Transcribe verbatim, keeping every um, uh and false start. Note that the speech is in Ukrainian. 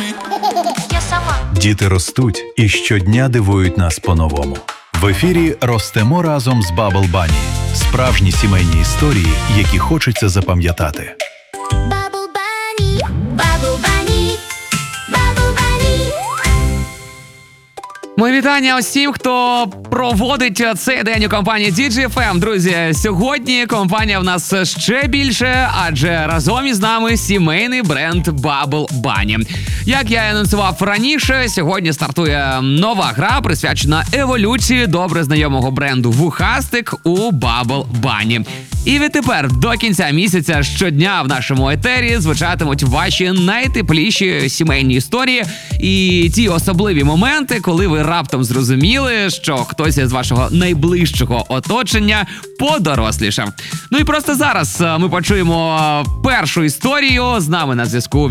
Я сама. Діти ростуть і щодня дивують нас по-новому. В ефірі «Ростемо разом з Bubble Bunny». Справжні сімейні історії, які хочеться запам'ятати. Bubble Bunny, Bubble Bunny, Bubble Bunny. Мої вітання усім, хто проводить цей день у компанії ді джей еф ем. Друзі, сьогодні компанія в нас ще більше, адже разом із нами сімейний бренд Bubble Bunny. Як я і анонсував раніше, сьогодні стартує нова гра, присвячена еволюції добре знайомого бренду Вухастик у Bubble Bunny. І відтепер до кінця місяця щодня в нашому етері звучатимуть ваші найтепліші сімейні історії і ті особливі моменти, коли ви раптом зрозуміли, що хтось із вашого найближчого оточення подорослішав. Ну і просто зараз ми почуємо першу історію. З нами на зв'язку